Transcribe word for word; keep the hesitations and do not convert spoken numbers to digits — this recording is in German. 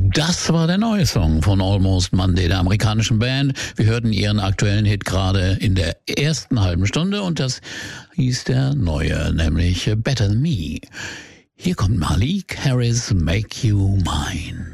Das war der neue Song von Almost Monday, der amerikanischen Band. Wir hörten ihren aktuellen Hit gerade in der ersten halben Stunde und das hieß der neue, nämlich Better Than Me. Hier kommt Malik Harris, Make You Mine.